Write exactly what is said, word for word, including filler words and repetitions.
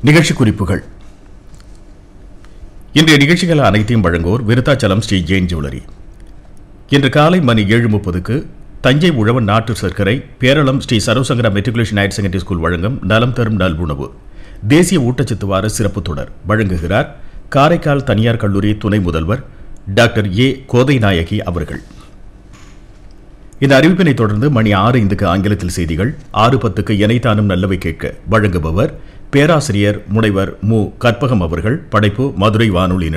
நிகழ்ச்சி குறிப்புகள். இன்றைய நிகழ்ச்சிகள் அனைத்தையும் வழங்குவோர் விருத்தாச்சலம் ஸ்ரீ ஜெயின் ஜுவல்லரி. இன்று காலை மணி ஏழு முப்பதுக்கு தஞ்சை உழவன் நாட்டு சர்க்கரை Peralam Sri சர்வசங்கர matriculation higher secondary school வழங்கும் நலம் தரும் நல்வுணவு தேசிய ஊட்டச்சத்து வார சிறப்பு தொடர் வழங்குகிறார் காரைக்கால் தனியார் கல்லூரி துணை முதல்வர் டாக்டர் ஏ கோதை நாயகி அவர்கள். இந்த அறிவிப்பினை தொடர்ந்து மணி ஆறு ஐந்துக்கு ஆங்கிலத்தில் செய்திகள், ஆறு பத்துக்கு எனைத்தானும் நல்லவை கேட்க வழங்குபவர் பேராசிரியர் முனைவர் மு கற்பகம் அவர்கள். படைப்பு மதுரை வானொலி.